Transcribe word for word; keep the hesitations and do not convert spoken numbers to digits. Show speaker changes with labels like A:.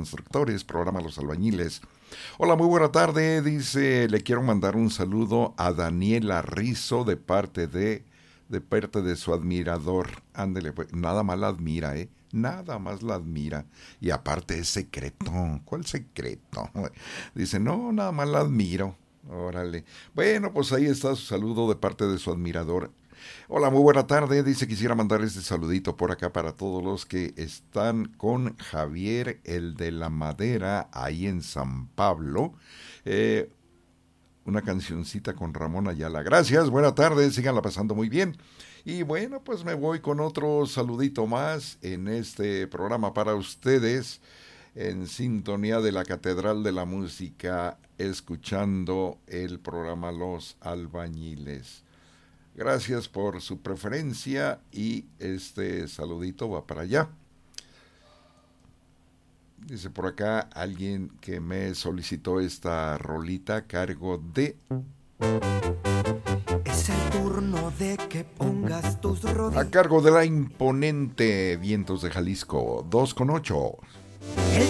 A: constructores, programa Los Albañiles. Hola, muy buena tarde, dice, le quiero mandar un saludo a Daniela Rizzo de parte de, de parte de su admirador. Ándele, pues, nada más la admira, ¿eh? Nada más la admira. Y aparte es secreto. ¿Cuál secreto? Dice, no, nada más la admiro. Órale. Bueno, pues ahí está su saludo de parte de su admirador. Hola, muy buena tarde. Dice, quisiera mandar este saludito por acá para todos los que están con Javier, el de la madera, ahí en San Pablo. Eh, una cancioncita con Ramón Ayala. Gracias, buena tarde, síganla pasando muy bien. Y bueno, pues me voy con otro saludito más en este programa para ustedes, en sintonía de la Catedral de la Música, escuchando el programa Los Albañiles. Gracias por su preferencia y este saludito va para allá. Dice por acá alguien que me solicitó esta rolita a cargo de...
B: Es el turno de que pongas tus rodillas.
A: A cargo de la imponente Vientos de Jalisco, dos con ocho.